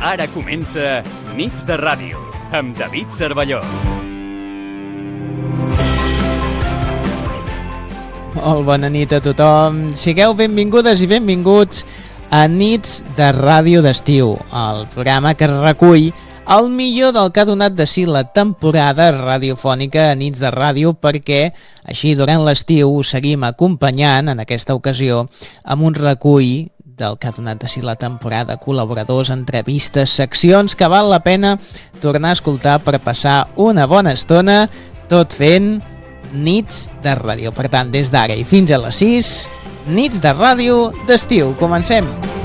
Ara comença Nits de Ràdio, amb David Cervelló. Molt bona nit a tothom. Sigueu benvingudes i benvinguts a Nits de Ràdio d'Estiu, el programa que recull el millor del que ha donat de si la temporada radiofònica a Nits de Ràdio, perquè així durant l'estiu us seguim acompanyant en aquesta ocasió amb un recull del que ha donat de si la temporada, col·laboradors, entrevistes, seccions que val la pena tornar a escoltar per passar una bona estona, tot fent Nits de Ràdio. Per tant, des d'ara i fins a les 6, Nits de Ràdio d'Estiu. Comencem!